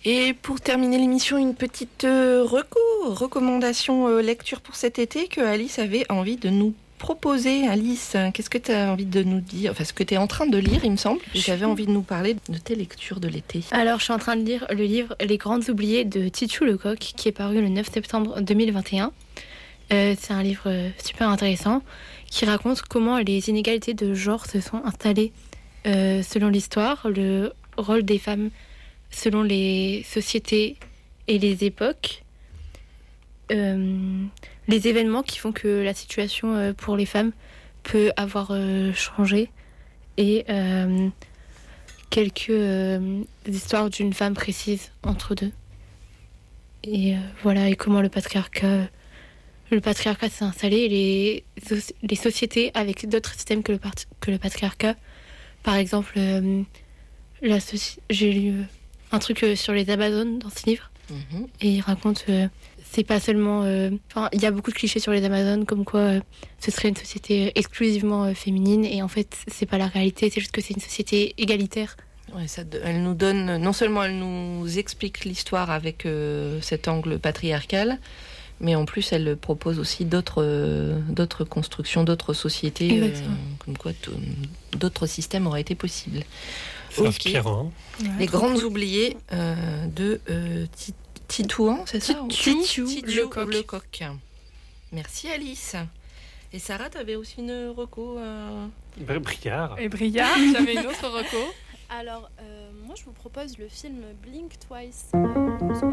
Et pour terminer l'émission, une petite recommandation lecture pour cet été que Alice avait envie de nous proposer. Alice, qu'est-ce que tu as envie de nous dire? Enfin, ce que tu es en train de lire, il me semble. Tu avais envie de nous parler de tes lectures de l'été. Alors, je suis en train de lire le livre Les Grandes Oubliées de Titu Lecoq, qui est paru le 9 septembre 2021. C'est un livre super intéressant qui raconte comment les inégalités de genre se sont installées selon l'histoire, le rôle des femmes selon les sociétés et les époques, les événements qui font que la situation pour les femmes peut avoir changé et quelques histoires d'une femme précise entre deux. Et voilà, et comment le patriarcat s'est installé et les sociétés avec d'autres systèmes que le patriarcat. Par exemple, j'ai lu un truc sur les Amazones dans ce livre. Et il raconte, c'est pas seulement... il y a beaucoup de clichés sur les Amazones, comme quoi ce serait une société exclusivement féminine. Et en fait, c'est pas la réalité, c'est juste que c'est une société égalitaire. Ouais, elle nous donne, non seulement elle nous explique l'histoire avec cet angle patriarcal, mais en plus elle propose aussi d'autres constructions, d'autres sociétés, comme quoi d'autres systèmes auraient été possibles. C'est inspirant. Les Grandes Oubliées de Titouan, c'est ça? Titu Lecoq. Merci Alice. Et Sarah, tu avais aussi une reco Briard. Et Briard, j'avais une autre reco. Alors, moi je vous propose le film Blink Twice.